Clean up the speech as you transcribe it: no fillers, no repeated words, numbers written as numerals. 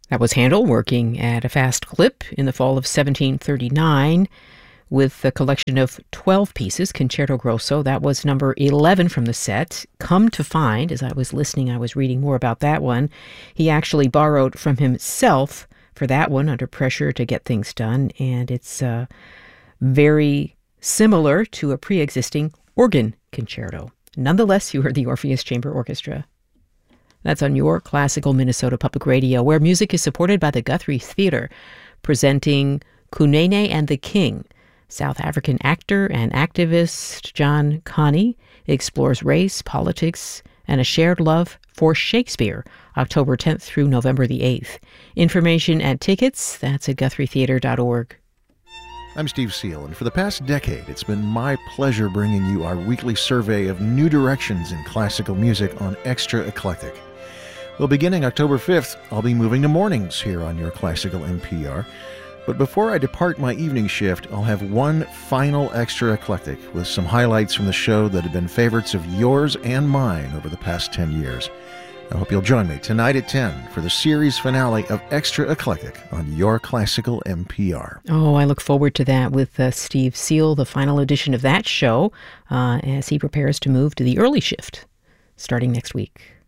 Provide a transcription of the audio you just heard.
That was Handel working at a fast clip in the fall of 1739 with a collection of 12 pieces, Concerto Grosso. That was number 11 from the set. Come to find, as I was listening, I was reading more about that one. He actually borrowed from himself for that one under pressure to get things done, and it's very similar to a pre-existing organ concerto. Nonetheless, you heard the Orpheus Chamber Orchestra. That's on your Classical Minnesota Public Radio, where music is supported by the Guthrie Theater, presenting Kunene and the King. South African actor and activist John Kani explores race, politics, and a shared love for Shakespeare, October 10th through November the 8th. Information and tickets, that's at GuthrieTheater.org. I'm Steve Seal, and for the past decade, it's been my pleasure bringing you our weekly survey of new directions in classical music on Extra Eclectic. Well, beginning October 5th, I'll be moving to mornings here on your Classical NPR. But before I depart my evening shift, I'll have one final Extra Eclectic with some highlights from the show that have been favorites of yours and mine over the past 10 years. I hope you'll join me tonight at 10 for the series finale of Extra Eclectic on your Classical NPR. Oh, I look forward to that with Steve Seal, the final edition of that show, as he prepares to move to the early shift starting next week.